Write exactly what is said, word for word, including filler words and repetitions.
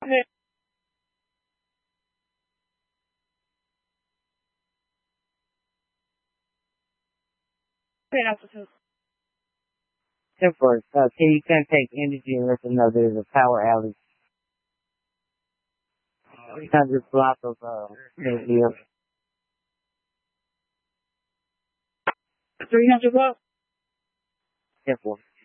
ten four, uh, can you contact energy and let them know there's a power outage? three hundred block of, uh, Mayfield. three hundred block? ten four.